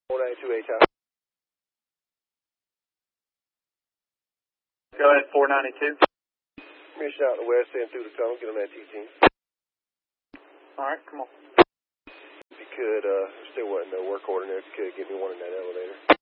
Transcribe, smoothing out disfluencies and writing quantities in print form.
492H. Go ahead, 492. Mission out in the west end through the tunnel. Get on that T-team. All right, come on. If you could, still wasn't no work order there. If you could, give me one in that elevator.